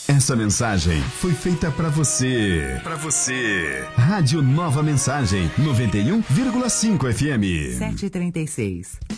Essa mensagem foi feita para você. Para você. Rádio Nova Mensagem 91,5 FM. 7h36.